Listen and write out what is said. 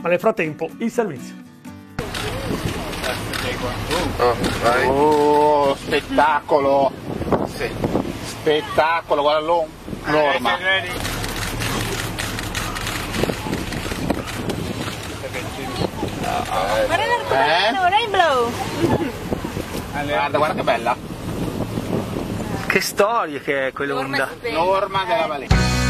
Ma nel frattempo, il servizio. Oh, spettacolo! Sì. Spettacolo, guarda l'orma. Guarda l'arcobaleno, Rainbow! Guarda che bella. Che storia che è quell'onda. L'orma della Valenza.